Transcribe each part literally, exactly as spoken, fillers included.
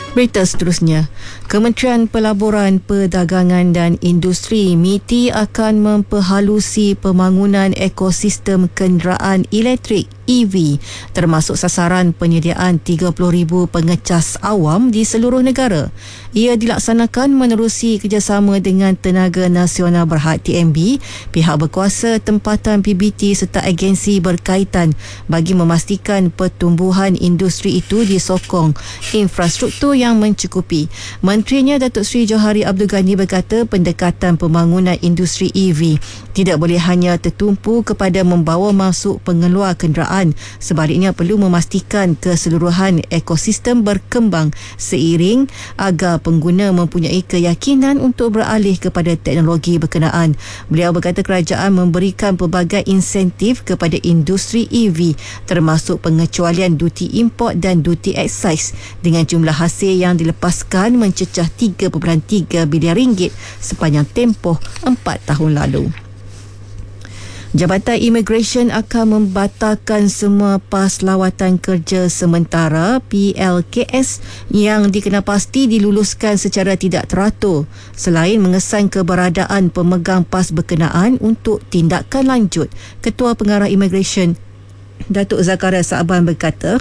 Berita seterusnya, Kementerian Pelaburan, Perdagangan dan Industri M I T I akan memperhalusi pembangunan ekosistem kenderaan elektrik E V termasuk sasaran penyediaan tiga puluh ribu pengecas awam di seluruh negara. Ia dilaksanakan menerusi kerjasama dengan Tenaga Nasional Berhad T N B, pihak berkuasa tempatan P B T serta agensi berkaitan bagi memastikan pertumbuhan industri itu disokong infrastruktur yang mencukupi. Menterinya Datuk Seri Johari Abdul Ghani berkata pendekatan pembangunan industri E V tidak boleh hanya tertumpu kepada membawa masuk pengeluar kenderaan, sebaliknya perlu memastikan keseluruhan ekosistem berkembang seiring agar pengguna mempunyai keyakinan untuk beralih kepada teknologi berkenaan. Beliau berkata kerajaan memberikan pelbagai insentif kepada industri E V termasuk pengecualian duti import dan duti excise dengan jumlah hasil yang dilepaskan mencecah tiga perpuluhan tiga bilion ringgit sepanjang tempoh empat tahun lalu. Jabatan Immigration akan membatalkan semua pas lawatan kerja sementara P L K S yang dikenapasti diluluskan secara tidak teratur selain mengesan keberadaan pemegang pas berkenaan untuk tindakan lanjut. Ketua Pengarah Immigration Datuk Zakaria Sa'ban berkata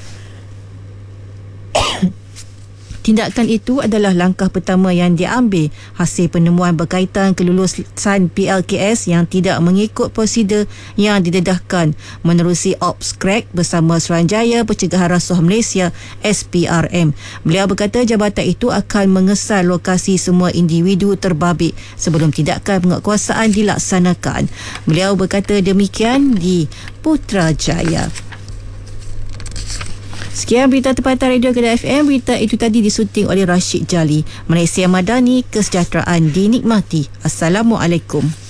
tindakan itu adalah langkah pertama yang diambil hasil penemuan berkaitan kelulusan P L K S yang tidak mengikut prosedur yang didedahkan menerusi Ops Crack bersama Suruhanjaya Pencegahan Rasuah Malaysia S P R M. Beliau berkata jabatan itu akan mengesal lokasi semua individu terbabit sebelum tindakan penguatkuasaan dilaksanakan. Beliau berkata demikian di Putrajaya. Sekian berita tempatan Radio Kedah F M. Berita itu tadi disunting oleh Rashid Jali. Malaysia Madani, kesejahteraan dinikmati. Assalamualaikum.